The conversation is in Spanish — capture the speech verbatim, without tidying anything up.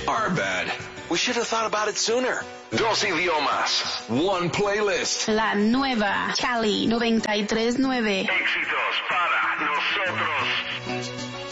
our bad. We should have thought about it sooner. Dos idiomas. One playlist. La nueva Cali noventa y tres nueve. Éxitos para nosotros.